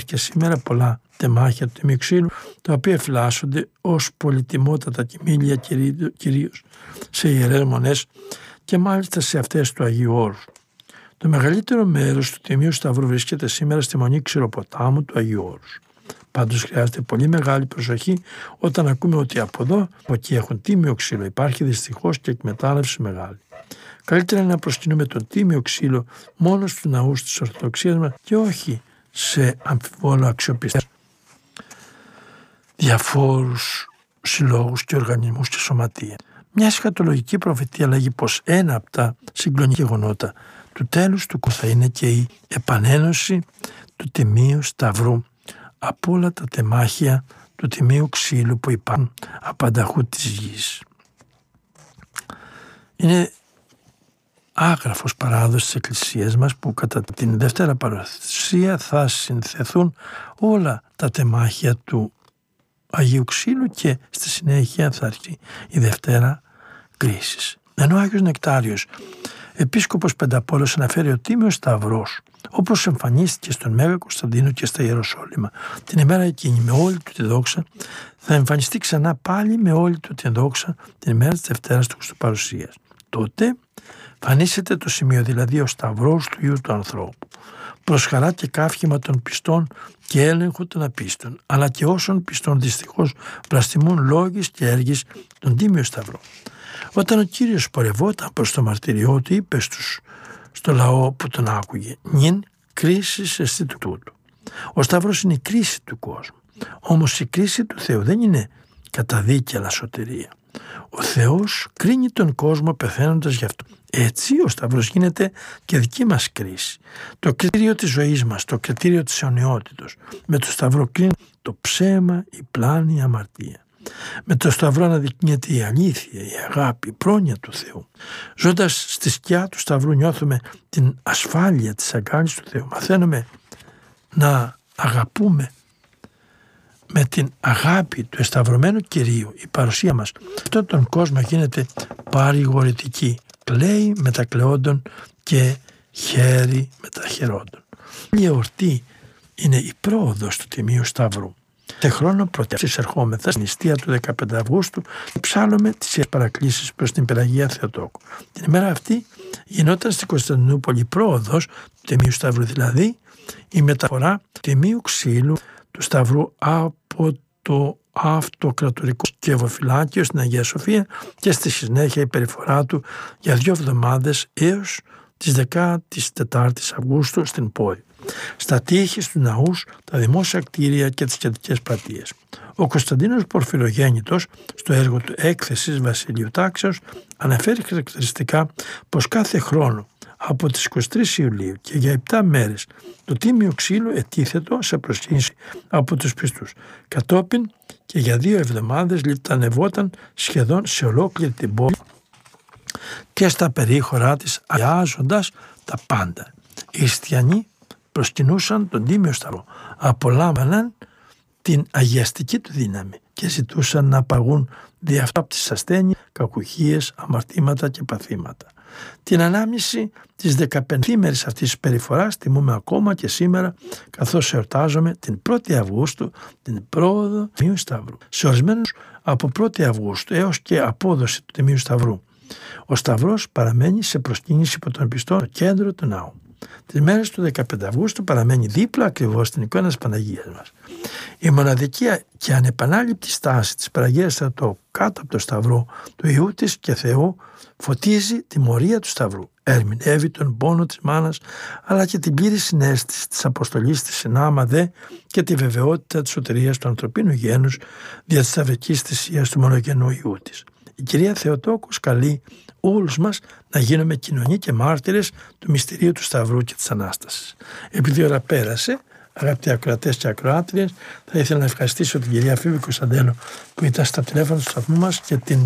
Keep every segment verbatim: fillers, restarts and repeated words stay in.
και σήμερα πολλά τεμάχια του Τιμίου Ξύλου, τα οποία φυλάσσονται ως πολυτιμότατα κοιμήλια, κυρίως σε ιερές μονές και μάλιστα σε αυτές του Αγίου Όρους. Το μεγαλύτερο μέρος του Τιμίου Σταυρού βρίσκεται σήμερα στη μονή Ξηροποτάμου του Αγίου Όρους. Πάντως χρειάζεται πολύ μεγάλη προσοχή όταν ακούμε ότι από εδώ, από εκεί έχουν τίμιο ξύλο. Υπάρχει δυστυχώς και εκμετάλλευση μεγάλη. Καλύτερα είναι να προσκυνούμε το τίμιο ξύλο μόνο στους ναούς της Ορθοδοξίας μας και όχι σε αμφιβόλο αξιοπιστές διαφόρους συλλόγους και οργανισμούς και σωματεία. Μια εσχατολογική προφητεία λέγει πως ένα από τα συγκλονιστικά γεγονότα του τέλους του κόσμου θα είναι και η επανένωση του Τιμίου Σταυρού από όλα τα τεμάχια του Τιμίου Ξύλου που υπάρχουν απανταχού της γης. Είναι άγραφος παράδοση της Εκκλησίας μας που κατά την Δευτέρα Παρουσία θα συνθεθούν όλα τα τεμάχια του Αγίου Ξύλου και στη συνέχεια θα έρθει η Δευτέρα Κρίσης. Ενώ ο Άγιος Νεκτάριος, επίσκοπος Πενταπόλεως, αναφέρει ο Τίμιος Σταυρός, όπως εμφανίστηκε στον Μέγα Κωνσταντίνο και στα Ιεροσόλυμα την ημέρα εκείνη με όλη του τη δόξα, θα εμφανιστεί ξανά πάλι με όλη του την δόξα την ημέρα της Δευτέρας του Χριστοπαρουσίας. Τότε φανίσεται το σημείο, δηλαδή ο Σταυρός του Υιού του ανθρώπου, προς χαρά και καύχημα των πιστών και έλεγχο των απίστων, αλλά και όσων πιστών δυστυχώς βλαστημούν λόγης και έργης τον Τίμιο Σταυρό. Όταν ο Κύριος πορευόταν προς το μαρτυριό του, είπε στους, στο λαό που τον άκουγε: «Νυν κρίσης εστί του τούτου». Ο Σταυρός είναι η κρίση του κόσμου. Όμως η κρίση του Θεού δεν είναι καταδίκη αλλά σωτηρία. Ο Θεός κρίνει τον κόσμο πεθαίνοντας γι' αυτό. Έτσι ο Σταυρός γίνεται και δική μας κρίση. Το κριτήριο της ζωής μας, το κριτήριο της αιωνιότητος. Με το Σταυρό κρίνει το ψέμα, η πλάνη, η αμαρτία. Με το Σταυρό αναδεικνύεται η αλήθεια, η αγάπη, η πρόνοια του Θεού. Ζώντας στη σκιά του Σταυρού νιώθουμε την ασφάλεια της αγκάλης του Θεού. Μαθαίνουμε να αγαπούμε με την αγάπη του εσταυρωμένου Κυρίου. Η παρουσία μας αυτόν τον κόσμο γίνεται παρηγορητική. Κλαίει μετακλαιόντων και χέρι μεταχαιρόντων. Η εορτή είναι η πρόοδος του Τιμίου Σταυρού. Σε χρόνο πρωτεύσης ερχόμεθα στην νηστεία του δεκαπέντε Αυγούστου και ψάλλουμε τις παρακλήσεις προς την Περαγία Θεοτόκου. Την ημέρα αυτή γινόταν στην Κωνσταντινούπολη πρόοδος του Τιμίου Σταυρού, δηλαδή η μεταφορά του Τιμίου Ξύλου του Σταυρού από το αυτοκρατορικό σκευοφυλάκιο στην Αγία Σοφία και στη συνέχεια η περιφορά του για δύο εβδομάδες έως τις δεκατέσσερις Αυγούστου στην πόλη. Στα τείχη του ναούς, τα δημόσια κτίρια και τις κεντρικές πλατείες. Ο Κωνσταντίνος Πορφυρογέννητος στο έργο του «Έκθεσης Βασιλείου Τάξεως» αναφέρει χαρακτηριστικά πως κάθε χρόνο από τις είκοσι τρεις Ιουλίου και για επτά μέρες το Τίμιο Ξύλο ετίθετο σε προσκύνηση από τους πιστούς. Κατόπιν και για δύο εβδομάδες λιτανευόταν σχεδόν σε ολόκληρη την πόλη και στα περίχωρά της, αγιάζοντας τα πάντα. Οι χριστιανοί προσκυνούσαν τον Τίμιο Σταυρό, απολάμβαναν την αγιαστική του δύναμη και ζητούσαν να απαγούν δι' αυτό από τις ασθένειες, κακουχίες, αμαρτήματα και παθήματα. Την ανάμνηση της δεκαπενθήμερης αυτής της περιφοράς τιμούμε ακόμα και σήμερα, καθώς εορτάζουμε την πρώτη Αυγούστου, την πρόοδο του Τιμίου Σταυρού. Σε ορισμένους από πρώτη Αυγούστου έως και απόδοση του Τιμίου Σταυρού, ο Σταυρός παραμένει σε προσκύνηση υπό τον πιστό στο κέντρο του ναού. Τις μέρες του δεκαπέντε Αυγούστου παραμένει δίπλα ακριβώς στην εικόνα της Παναγίας μας. Η μοναδική και ανεπανάληπτη στάση της Παναγίας Θεοτόκου κάτω από το Σταυρό του Υιού της και Θεού φωτίζει τη μορία του Σταυρού. Ερμηνεύει τον πόνο της μάνας αλλά και την πλήρη συναίσθηση της αποστολής της συνάμα δε και τη βεβαιότητα της σωτηρίας του ανθρωπίνου γένους δια της σταυρικής θυσίας του μονογενού Υιού της. Η Κυρία Θεοτόκου καλεί όλους μας να γίνουμε κοινωνοί και μάρτυρες του μυστηρίου του Σταυρού και της Ανάστασης. Επειδή η ώρα πέρασε, αγαπητοί ακροατές και ακροάτριες, θα ήθελα να ευχαριστήσω την κυρία Φίβη Κωνσταντέλο που ήταν στα τηλέφωνα του σταθμού μας και την,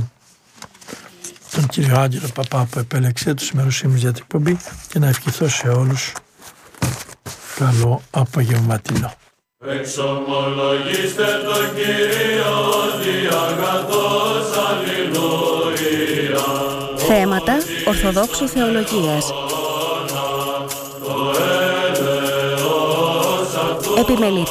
τον κύριο Άγγελο Παπά που επέλεξε τους ημεροσύμνους για την εκπομπή και να ευχηθώ σε όλους καλό απογευματινό. Εξομολογήστε το Κύριο διαγαθός, αλληλούια. Θέματα Ορθοδόξου Θεολογίας. Επιμελείται